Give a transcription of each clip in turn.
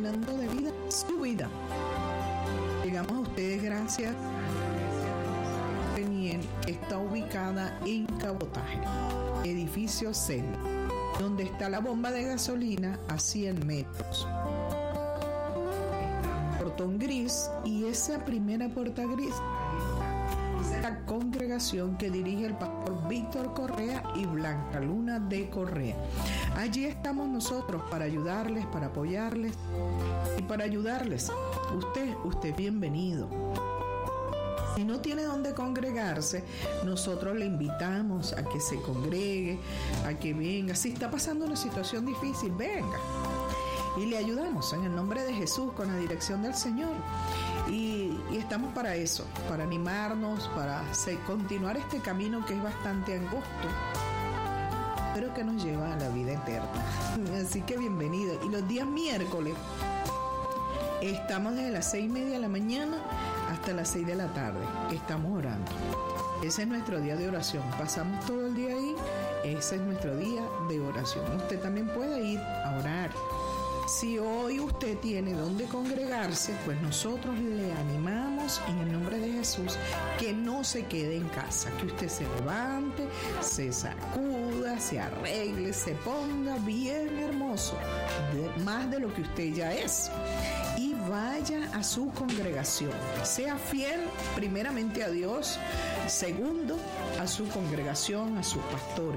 llenando de vida su vida. Llegamos a ustedes gracias. Peniel está ubicada en Cabotaje, edificio C, donde está la bomba de gasolina a 100 metros. Portón gris, y esa primera puerta gris es la congregación que dirige el pastor Víctor Correa y Blanca Luna de Correa. Allí estamos nosotros para ayudarles, para apoyarles y para ayudarles. Usted bienvenido. Si no tiene dónde congregarse, nosotros le invitamos a que se congregue, a que venga. Si está pasando una situación difícil, venga. Y le ayudamos en el nombre de Jesús, con la dirección del Señor. Y estamos para eso, para animarnos, para continuar este camino que es bastante angosto, pero que nos lleva a la vida eterna. Así que bienvenido. Y los días miércoles estamos desde las 6:30 de la mañana hasta las 6 de la tarde. Estamos orando. Ese es nuestro día de oración. Pasamos todo el día ahí. Ese es nuestro día de oración. Usted también puede ir a orar. Si hoy usted tiene dónde congregarse, pues nosotros le animamos en el nombre de Jesús que no se quede en casa, que usted se levante, se sacuda, se arregle, se ponga bien hermoso, más de lo que usted ya es, y vaya a su congregación. Sea fiel primeramente a Dios, segundo a su congregación, a su pastor.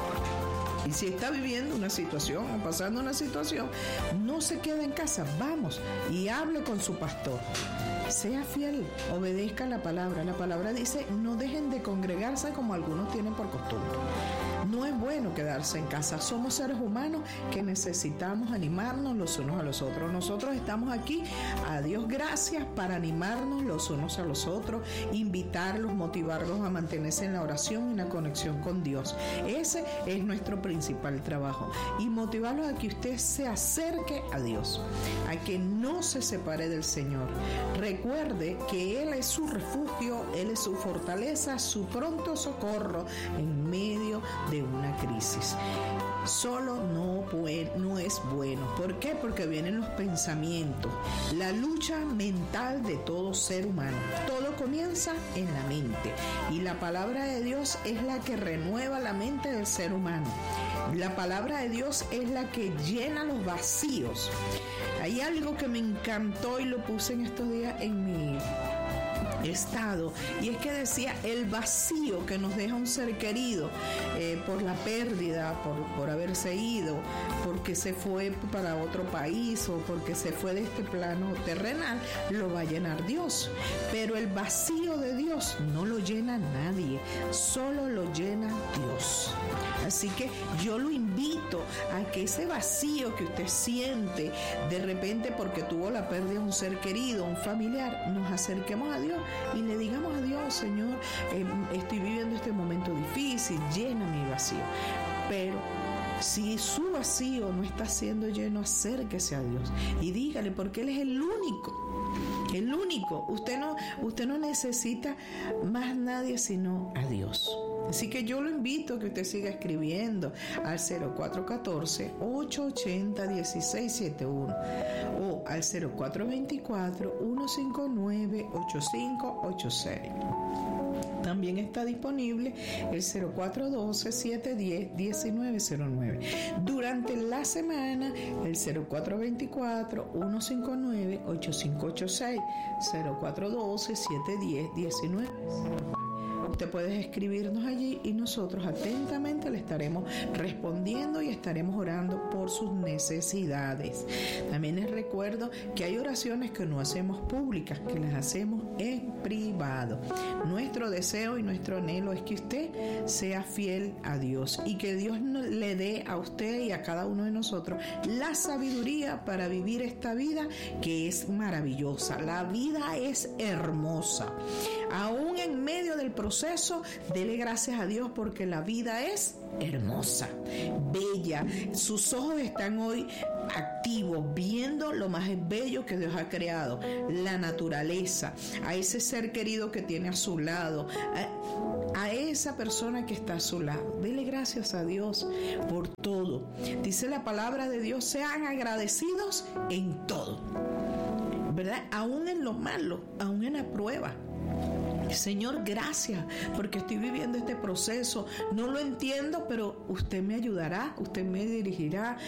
Y si está viviendo una situación o pasando una situación, no se quede en casa, vamos y hable con su pastor. Sea fiel, obedezca la palabra. La palabra dice, no dejen de congregarse como algunos tienen por costumbre. No es bueno quedarse en casa. Somos seres humanos que necesitamos animarnos los unos a los otros. Nosotros estamos aquí, a Dios gracias, para animarnos los unos a los otros, invitarlos, motivarlos a mantenerse en la oración y en la conexión con Dios. Ese es nuestro principal trabajo. Y motivarlos a que usted se acerque a Dios, a que no se separe del Señor. Recuerde que Él es su refugio, Él es su fortaleza, su pronto socorro en medio de una crisis. Solo no es bueno. ¿Por qué? Porque vienen los pensamientos, la lucha mental de todo ser humano. Todo comienza en la mente, y la palabra de Dios es la que renueva la mente del ser humano. La palabra de Dios es la que llena los vacíos. Hay algo que me encantó y lo puse en estos días en mi estado, y es que decía el vacío que nos deja un ser querido por la pérdida, por haberse ido, porque se fue para otro país o porque se fue de este plano terrenal, lo va a llenar Dios. Pero el vacío de Dios no lo llena nadie, solo lo llena Dios. Así que yo lo invito a que ese vacío que usted siente de repente porque tuvo la pérdida de un ser querido, un familiar, nos acerquemos a Dios y le digamos a Dios, Señor, estoy viviendo este momento difícil, llena mi vacío. Pero si su vacío no está siendo lleno, acérquese a Dios y dígale, porque Él es el único. El único. Usted no necesita más nadie sino a Dios. Así que yo lo invito a que usted siga escribiendo al 0414-880-1671 o al 0424-159-8586. También está disponible el 0412-710-1909. Durante la semana, el 0424-159-8586, 0412-710-1909. Usted puede escribirnos allí y nosotros atentamente le estaremos respondiendo y estaremos orando por sus necesidades. También les recuerdo que hay oraciones que no hacemos públicas, que las hacemos en privado. Nuestro deseo y nuestro anhelo es que usted sea fiel a Dios y que Dios le dé a usted y a cada uno de nosotros la sabiduría para vivir esta vida que es maravillosa. La vida es hermosa. Aún en medio del proceso, dele gracias a Dios porque la vida es hermosa, bella. Sus ojos están hoy activos, viendo lo más bello que Dios ha creado, la naturaleza, a ese ser querido que tiene a su lado, a esa persona que está a su lado. Dele gracias a Dios por todo. Dice la palabra de Dios, sean agradecidos en todo, ¿verdad? Aún en lo malo, aún en la prueba. Señor, gracias porque estoy viviendo este proceso. No lo entiendo, pero usted me ayudará, usted me dirigirá,